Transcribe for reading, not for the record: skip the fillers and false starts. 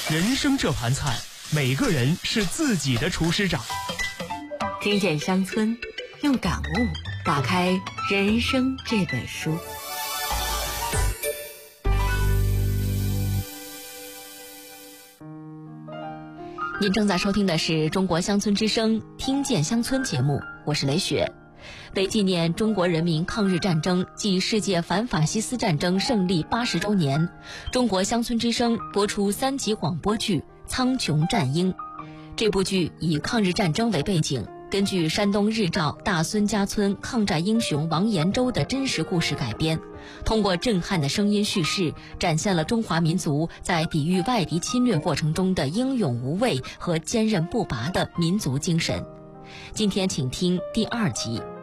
人生这盘菜，每个人是自己的厨师长。 听见乡村，用感悟打开人生这本书。您正在收听的是中国乡村之声听见乡村节目，我是雷雪。为纪念中国人民抗日战争暨世界反法西斯战争胜利80周年，中国乡村之声播出3集广播剧《苍穹战鹰》。这部剧以抗日战争为背景，根据山东日照大孙家村抗战英雄王延洲的真实故事改编，通过震撼的声音叙事，展现了中华民族在抵御外敌侵略过程中的英勇无畏和坚韧不拔的民族精神。今天请听第2集《